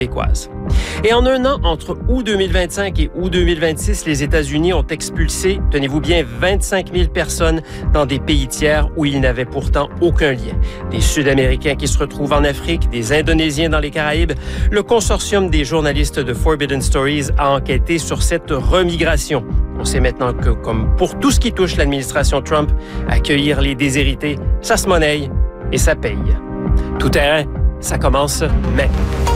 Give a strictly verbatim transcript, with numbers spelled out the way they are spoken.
québécoise. Et en un an, entre août deux mille vingt-cinq et août deux mille vingt-six, les États-Unis ont expulsé, tenez-vous bien, vingt-cinq mille personnes dans des pays tiers où ils n'avaient pourtant aucun lien. Des Sud-Américains qui se retrouvent en Afrique, des Indonésiens dans les Caraïbes. Le consortium des journalistes de Forbidden Stories a enquêté sur cette remigration. On sait maintenant que, comme pour tout ce qui touche l'administration Trump, accueillir les déshérités, ça se monnaie et ça paye. Tout terrain, ça commence maintenant.